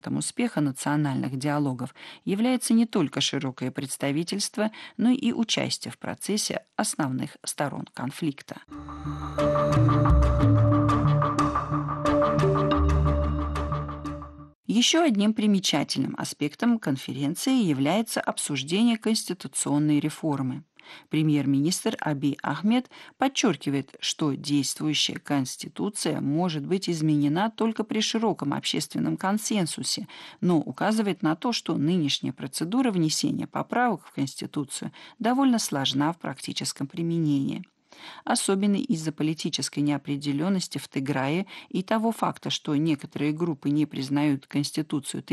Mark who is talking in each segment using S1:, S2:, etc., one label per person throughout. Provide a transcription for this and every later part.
S1: Успеха национальных диалогов является не только широкое представительство, но и участие в процессе основных сторон конфликта. Еще одним примечательным аспектом конференции является обсуждение конституционной реформы. Премьер-министр Абий Ахмед подчеркивает, что действующая конституция может быть изменена только при широком общественном консенсусе, но указывает на то, что нынешняя процедура внесения поправок в конституцию довольно сложна в практическом применении. Особенно из-за политической неопределенности в Тиграе и того факта, что некоторые группы не признают Конституцию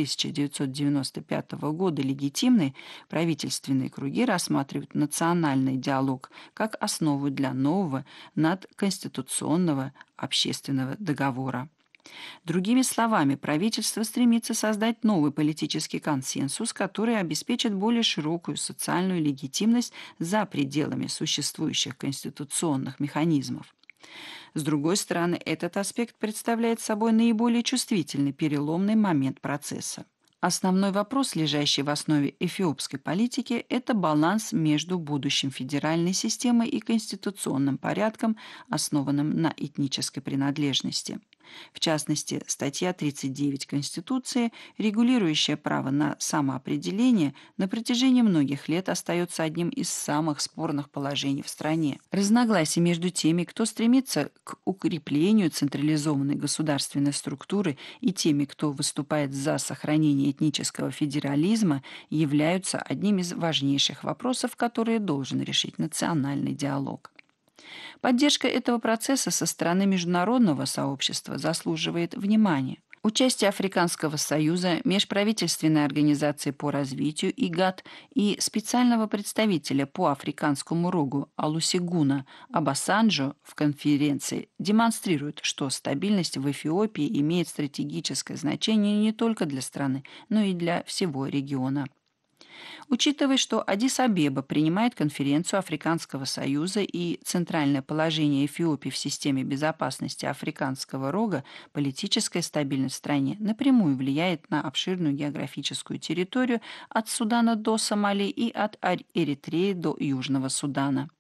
S1: 1995 года легитимной, правительственные круги рассматривают национальный диалог как основу для нового надконституционного общественного договора. Другими словами, правительство стремится создать новый политический консенсус, который обеспечит более широкую социальную легитимность за пределами существующих конституционных механизмов. С другой стороны, этот аспект представляет собой наиболее чувствительный переломный момент процесса. Основной вопрос, лежащий в основе эфиопской политики, это баланс между будущим федеральной системой и конституционным порядком, основанным на этнической принадлежности. В частности, статья 39 Конституции, регулирующая право на самоопределение, на протяжении многих лет остается одним из самых спорных положений в стране. Разногласия между теми, кто стремится к укреплению централизованной государственной структуры, и теми, кто выступает за сохранение этнического федерализма, являются одним из важнейших вопросов, которые должен решить национальный диалог. Поддержка этого процесса со стороны международного сообщества заслуживает внимания. Участие Африканского союза, Межправительственной организации по развитию ИГАД и специального представителя по Африканскому рогу Алусигуна Абасанджо в конференции демонстрирует, что стабильность в Эфиопии имеет стратегическое значение не только для страны, но и для всего региона. Учитывая, что Аддис-Абеба принимает конференцию Африканского союза и центральное положение Эфиопии в системе безопасности Африканского рога, политическая стабильность в стране напрямую влияет на обширную географическую территорию от Судана до Сомали и от Эритреи до Южного Судана.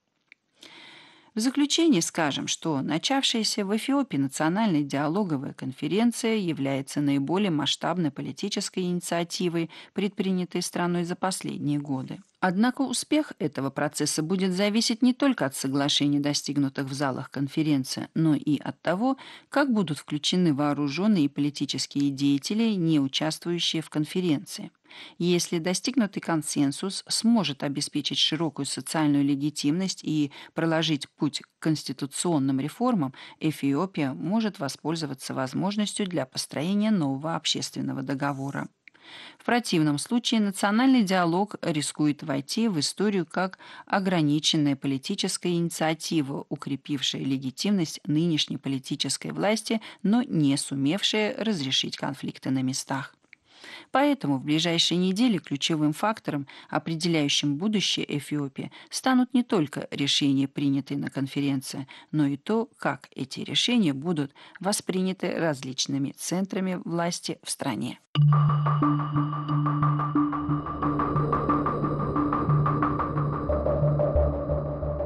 S1: В заключение скажем, что начавшаяся в Эфиопии национальная диалоговая конференция является наиболее масштабной политической инициативой, предпринятой страной за последние годы. Однако успех этого процесса будет зависеть не только от соглашений, достигнутых в залах конференции, но и от того, как будут включены вооруженные и политические деятели, не участвующие в конференции. Если достигнутый консенсус сможет обеспечить широкую социальную легитимность и проложить путь к конституционным реформам, Эфиопия может воспользоваться возможностью для построения нового общественного договора. В противном случае национальный диалог рискует войти в историю как ограниченная политическая инициатива, укрепившая легитимность нынешней политической власти, но не сумевшая разрешить конфликты на местах. Поэтому в ближайшие недели ключевым фактором, определяющим будущее Эфиопии, станут не только решения, принятые на конференции, но и то, как эти решения будут восприняты различными центрами власти в стране.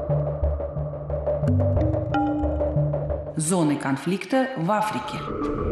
S1: Зоны конфликта в Африке.